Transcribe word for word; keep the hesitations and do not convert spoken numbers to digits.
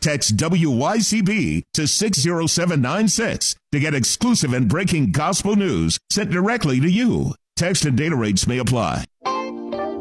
Text W Y C B to six zero seven nine six to get exclusive and breaking gospel news sent directly to you. Text and data rates may apply.